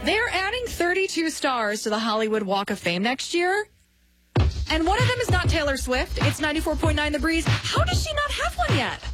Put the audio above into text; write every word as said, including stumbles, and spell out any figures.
They're adding thirty-two stars to the Hollywood Walk of Fame next year. And one of them is not Taylor Swift. It's ninety-four point nine The Breeze. How does she not have one yet?